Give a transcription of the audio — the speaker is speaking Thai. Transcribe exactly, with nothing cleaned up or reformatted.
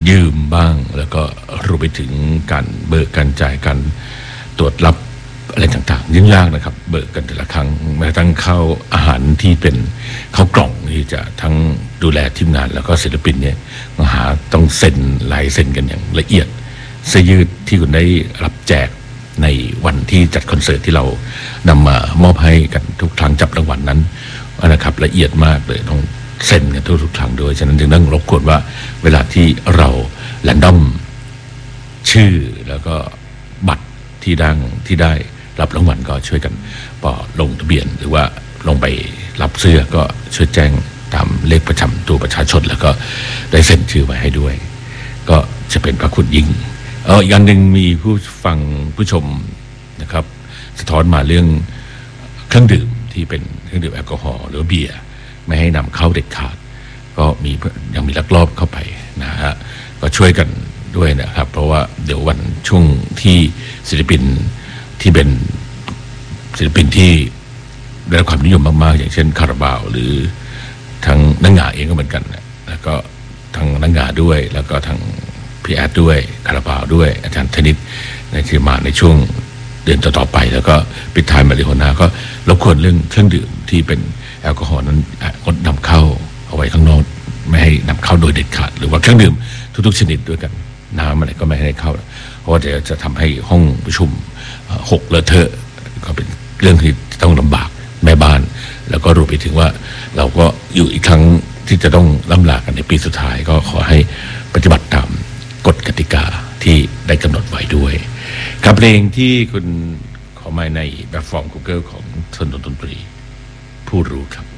ยืมบ้างแล้วก็รวมไปถึงการเบิกการจ่ายการตรวจรับอะไรต่างๆยุ่งยากนะครับเบิกกันแต่ละครั้งแม้กระทั่งข้าวอาหารที่เป็นข้าวกล่องที่จะทั้งดูแลทีมงานแล้วก็ศิลปินเนี่ยมาหาต้องเซ็นลายเซ็นกันอย่างละเอียดเสื้อยืดที่คุณได้รับแจกในวันที่จัดคอนเสิร์ตที่เรานำมามอบให้กันทุกครั้งจับรางวัลนั้นนะครับละเอียดมากเลยต้องเซ็นกันทุกๆครั้งด้วยฉะนั้นจึงต้องรบกวนว่าเวลาที่เราแรนดอมชื่อแล้วก็บัตรที่ดังที่ได้รับรางวัลก็ช่วยกันปอลงทะเบียนหรือว่าลงไปรับเสื้อก็ช่วยแจ้งตามเลขประจำตัวประชาชนแล้วก็ได้เซ็นชื่อไว้ให้ด้วยก็จะเป็นพระคุณยิ่งเอออีกอันหนึ่งมีผู้ฟังผู้ชมนะครับสะท้อนมาเรื่องเครื่องดื่มที่เป็นเครื่องดื่มแอลกอฮอล์หรือเบียร์ไม่ให้นำเข้าเด็ดขาดก็มียังมีลักลอบเข้าไปนะฮะก็ช่วยกันด้วยนะครับเพราะว่าเดี๋ยววันช่วงที่ศิลปินที่เป็นศิลปินที่ได้รับความนิยมมากๆอย่างเช่นคาราบาวหรือทางนังหงาเองก็เหมือนกันแล้วก็ทางนังหงาด้วยแล้วก็ทางพี่แอดด้วยคาราบาวด้วยอาจารย์ธนิตในที่มาในช่วงเดือนต่อๆไปแล้วก็ปิดท้ายมาริโฮน่าก็รบกวนเรื่องเครื่องดื่มที่เป็นแอลกอฮอล์นั้นงดนำเข้าเอาไว้ข้างนอกไม่ให้นำเข้าโดยเด็ดขาดหรือว่าเครื่องดื่มทุกๆชนิดด้วยกันน้ำอะไรก็ไม่ให้เข้าเพราะว่าจะจะทำให้ห้องประชุมหกเลอะเทอะก็เป็นเรื่องที่ต้องลำบากแม่บ้านแล้วก็รวมไปถึงว่าเราก็อยู่อีกครั้งที่จะต้องล่ำลากันในปีสุดท้ายก็ขอให้ปฏิบัติตามกฎกติกาที่ได้กำหนดไว้ด้วยกับเพลงที่คุณขอมาในแบบฟอร์ม Google ของสนดนตรีผู้รู้ครับ